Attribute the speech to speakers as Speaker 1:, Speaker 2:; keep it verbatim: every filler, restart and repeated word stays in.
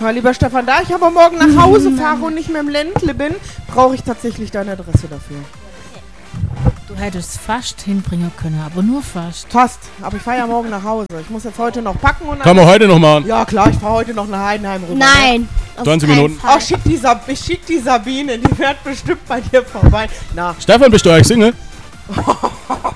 Speaker 1: Ja, lieber Stefan, da ich aber morgen nach Hause fahre und nicht mehr im Ländle bin, brauche ich tatsächlich deine Adresse dafür.
Speaker 2: Du hättest fast hinbringen können, aber nur fast.
Speaker 1: Fast, aber ich fahre ja morgen nach Hause. Ich muss jetzt heute noch packen und dann...
Speaker 3: Kann man heute noch machen?
Speaker 1: Ja klar, ich fahre heute noch nach Heidenheim rüber.
Speaker 4: Nein. auf
Speaker 3: zwanzig
Speaker 4: keinen
Speaker 3: Minuten.
Speaker 4: Fall.
Speaker 1: Ach, schick die, Sab ich schick die Sabine, die fährt bestimmt bei dir vorbei. Na.
Speaker 3: Stefan, bist du eigentlich Single?